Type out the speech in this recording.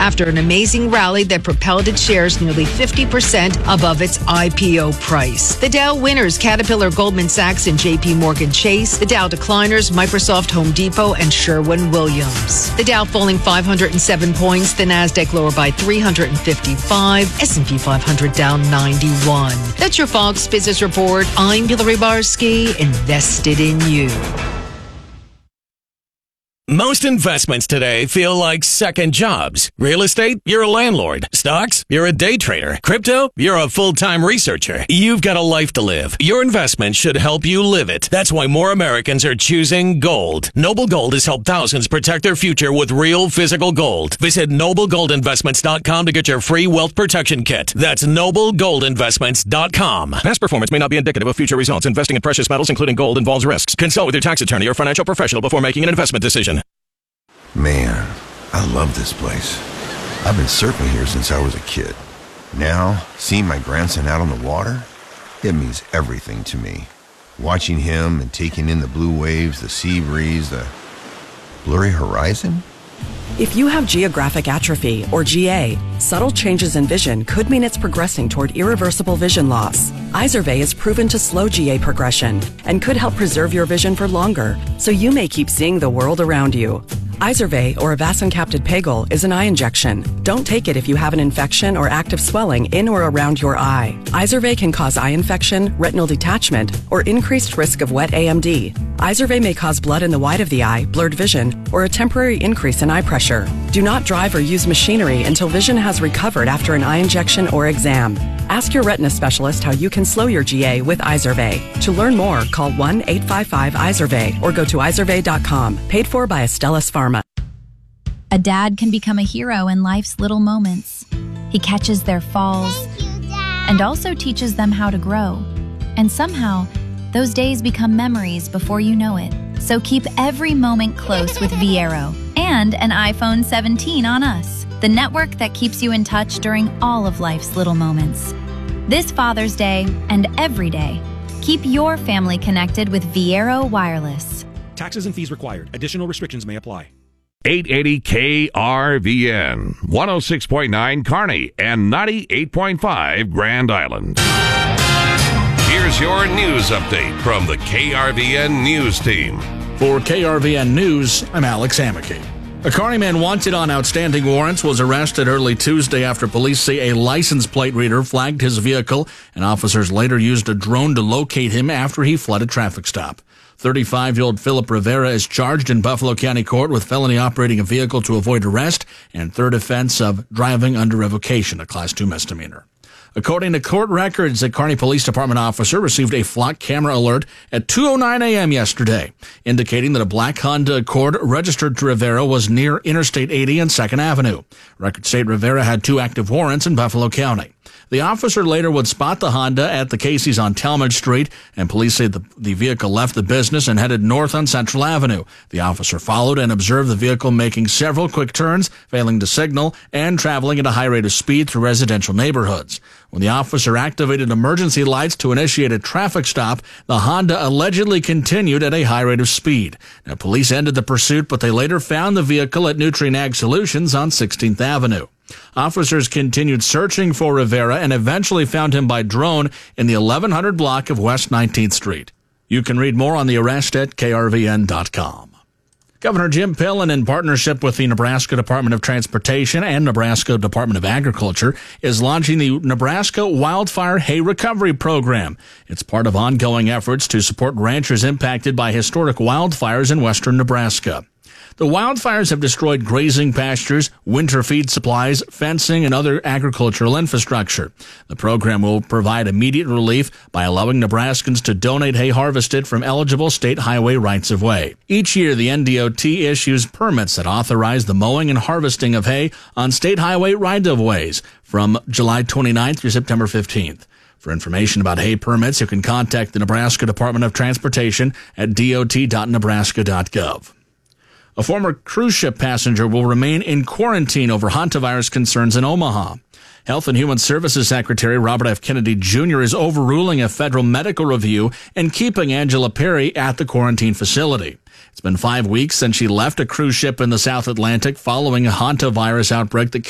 after an amazing rally that propelled its shares nearly 50% above its IPO price. The Dow winners, Caterpillar, Goldman Sachs, and JP Morgan Chase. The Dow decliners, Microsoft, Home Depot, and Sherwin-Williams. The Dow falling 507 points, the Nasdaq lower by 355, S&P 500 down 91. That's your Fox Business Report. I'm Hillary Barsky, invested in you. Most investments today feel like second jobs. Real estate, you're a landlord. Stocks, you're a day trader. Crypto, you're a full-time researcher. You've got a life to live. Your investment should help you live it. That's why more Americans are choosing gold. Noble Gold has helped thousands protect their future with real physical gold. Visit NobleGoldInvestments.com to get your free wealth protection kit. That's NobleGoldInvestments.com. Past performance may not be indicative of future results. Investing in precious metals, including gold, involves risks. Consult with your tax attorney or financial professional before making an investment decision. Man, I love this place. I've been surfing here since I was a kid. Now, seeing my grandson out on the water, it means everything to me. Watching him and taking in the blue waves, the sea breeze, the blurry horizon. If you have geographic atrophy, or GA, subtle changes in vision could mean it's progressing toward irreversible vision loss. Izervay is proven to slow GA progression and could help preserve your vision for longer, so you may keep seeing the world around you. Izervay, or avacincaptad pegol, is an eye injection. Don't take it if you have an infection or active swelling in or around your eye. Izervay can cause eye infection, retinal detachment, or increased risk of wet AMD. Izervay may cause blood in the white of the eye, blurred vision, or a temporary increase in eye pressure. Do not drive or use machinery until vision has recovered after an eye injection or exam. Ask your retina specialist how you can slow your GA with Izervay. To learn more, call 1-855-IZERVAY or go to izervay.com. Paid for by Astellas Pharma. A dad can become a hero in life's little moments. He catches their falls and also teaches them how to grow. And somehow, those days become memories before you know it. So keep every moment close with Viero and an iPhone 17 on us, the network that keeps you in touch during all of life's little moments. This Father's Day and every day, keep your family connected with Viero Wireless. Taxes and fees required. Additional restrictions may apply. 880 KRVN, 106.9 Kearney, and 98.5 Grand Island. Here's your news update from the KRVN News Team. For KRVN News, I'm Alex Hammaky. A Kearney man wanted on outstanding warrants was arrested early Tuesday after police say a license plate reader flagged his vehicle, and officers later used a drone to locate him after he fled a traffic stop. 35-year-old Philip Rivera is charged in Buffalo County Court with felony operating a vehicle to avoid arrest and third offense of driving under revocation, a Class 2 misdemeanor. According to court records, a Kearney Police Department officer received a flock camera alert at 2:09 a.m. yesterday, indicating that a black Honda Accord registered to Rivera was near Interstate 80 and 2nd Avenue. Records state Rivera had 2 active warrants in Buffalo County. The officer later would spot the Honda at the Casey's on Talmadge Street, and police say the vehicle left the business and headed north on Central Avenue. The officer followed and observed the vehicle making several quick turns, failing to signal, and traveling at a high rate of speed through residential neighborhoods. When the officer activated emergency lights to initiate a traffic stop, the Honda allegedly continued at a high rate of speed. Now, police ended the pursuit, but they later found the vehicle at Nutrien Ag Solutions on 16th Avenue. Officers continued searching for Rivera and eventually found him by drone in the 1100 block of West 19th Street. You can read more on the arrest at krvn.com. Governor Jim Pillen, in partnership with the Nebraska Department of Transportation and Nebraska Department of Agriculture, is launching the Nebraska Wildfire Hay Recovery Program. It's part of ongoing efforts to support ranchers impacted by historic wildfires in western Nebraska. The wildfires have destroyed grazing pastures, winter feed supplies, fencing, and other agricultural infrastructure. The program will provide immediate relief by allowing Nebraskans to donate hay harvested from eligible state highway rights-of-way. Each year, the NDOT issues permits that authorize the mowing and harvesting of hay on state highway right-of-ways from July 29th through September 15th. For information about hay permits, you can contact the Nebraska Department of Transportation at dot.nebraska.gov. A former cruise ship passenger will remain in quarantine over hantavirus concerns in Omaha. Health and Human Services Secretary Robert F. Kennedy Jr. is overruling a federal medical review and keeping Angela Perry at the quarantine facility. It's been 5 weeks since she left a cruise ship in the South Atlantic following a hantavirus outbreak that